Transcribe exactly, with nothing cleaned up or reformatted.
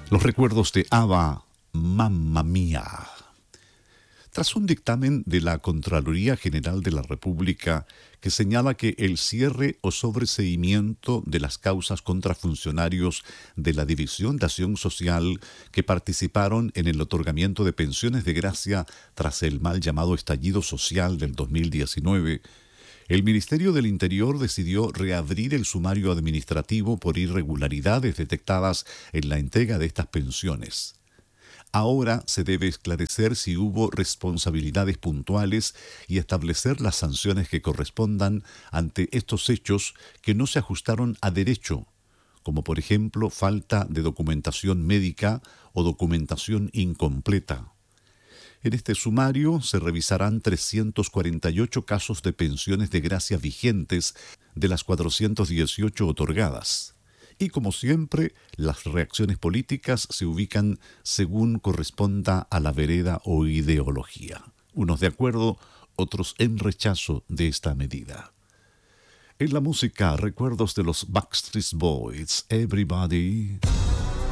Los recuerdos de ABBA, Mamma Mía. Tras un dictamen de la Contraloría General de la República que señala que el cierre o sobreseimiento de las causas contra funcionarios de la División de Acción Social que participaron en el otorgamiento de pensiones de gracia tras el mal llamado estallido social del dos mil diecinueve, el Ministerio del Interior decidió reabrir el sumario administrativo por irregularidades detectadas en la entrega de estas pensiones. Ahora se debe esclarecer si hubo responsabilidades puntuales y establecer las sanciones que correspondan ante estos hechos que no se ajustaron a derecho, como por ejemplo falta de documentación médica o documentación incompleta. En este sumario se revisarán trescientos cuarenta y ocho casos de pensiones de gracia vigentes de las cuatrocientas dieciocho otorgadas. Y como siempre, las reacciones políticas se ubican según corresponda a la vereda o ideología. Unos de acuerdo, otros en rechazo de esta medida. En la música, recuerdos de los Backstreet Boys, Everybody.